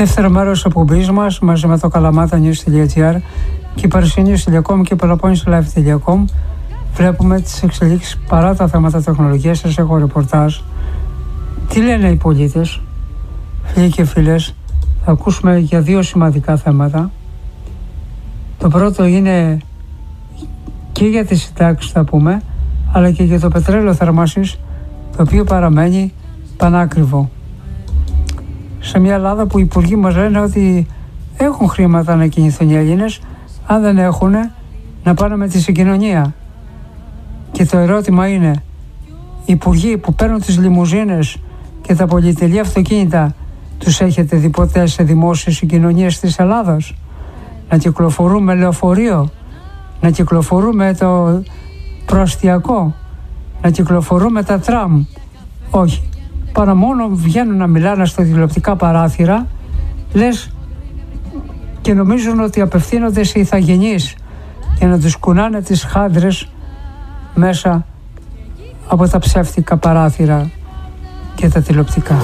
Δεύτερο μέρος της εκπομπής μας, μαζί με το kalamata.news.gr και η Παρισιnews.com και Peloponnesolive.com, βλέπουμε τις εξελίξεις παρά τα θέματα τεχνολογίας. Σας έχω ρεπορτάζ. Τι λένε οι πολίτες, φίλοι και φίλες? Θα ακούσουμε για δύο σημαντικά θέματα. Το πρώτο είναι και για τις συντάξεις, θα πούμε, αλλά και για το πετρέλαιο θέρμανσης, το οποίο παραμένει πανάκριβο. Σε μια Ελλάδα που οι υπουργοί μας λένε ότι έχουν χρήματα να κινηθούν οι Έλληνες, αν δεν έχουν, να πάνε με τη συγκοινωνία. Και το ερώτημα είναι, οι υπουργοί που παίρνουν τις λιμουζίνες και τα πολυτελή αυτοκίνητα, τους έχετε δει ποτέ σε δημόσιες συγκοινωνίες της Ελλάδας? Να κυκλοφορούν με λεωφορείο, να κυκλοφορούν με το προαστιακό, να κυκλοφορούν με τα τραμ? Όχι. Παρά μόνο βγαίνουν να μιλάνε στα τηλεοπτικά παράθυρα, λες, και νομίζουν ότι απευθύνονται σε ηθαγενείς για να τους κουνάνε τις χάντρες μέσα από τα ψεύτικα παράθυρα και τα τηλεοπτικά.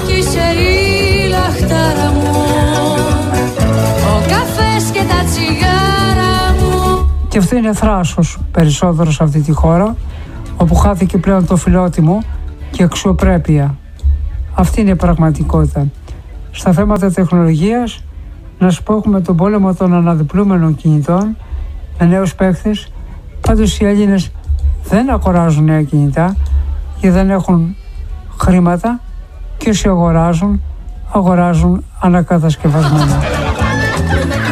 Και αυτό είναι θράσος περισσότερο σε αυτή τη χώρα, όπου χάθηκε πλέον το φιλότιμο και αξιοπρέπεια. Αυτή είναι η πραγματικότητα. Στα θέματα τεχνολογίας, να σου πω, έχουμε τον πόλεμο των αναδιπλούμενων κινητών με νέους παίχτες. Πάντως οι Έλληνες δεν αγοράζουν νέα κινητά γιατί δεν έχουν χρήματα, και όσοι αγοράζουν ανακατασκευασμένα.